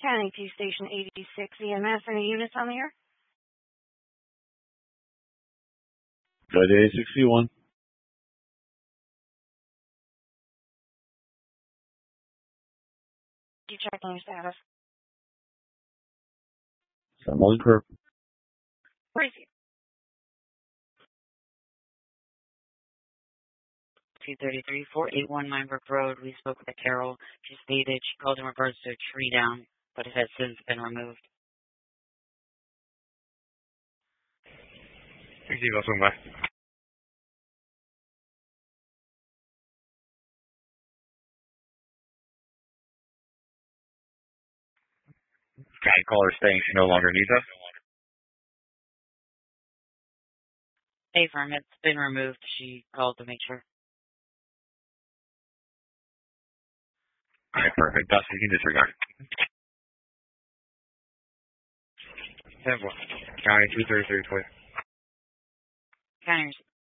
County 2 Station 86 EMS. Any units on the air? Good day, 61. You checking your status? Someone per. Where is he? 233 481 Minebrook Road. We spoke with Carol. She stated she called in regards to a tree down, but it has since been removed. Easy, welcome back. Sky caller saying she no longer needs us. Hey, firm, it's been removed. She called to make sure. Alright, perfect. Thus, you can disregard. 10-1. County 233, please. County